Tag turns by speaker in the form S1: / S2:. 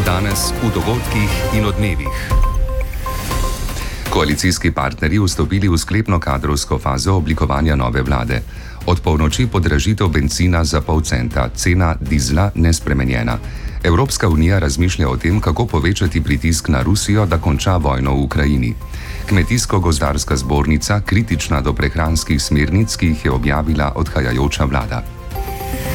S1: Danes v dogodkih in odmevih. Koalicijski partnerji vstopili v sklepno kadrovsko fazo oblikovanja nove vlade. Od polnoči podražitev bencina za pol centa, cena dizla nespremenjena. Evropska unija razmišlja o tem, kako povečati pritisk na Rusijo, da konča vojno v Ukrajini. Kmetijsko-gozdarska zbornica kritična do prehranskih smernic, ki jih je objavila odhajajoča vlada.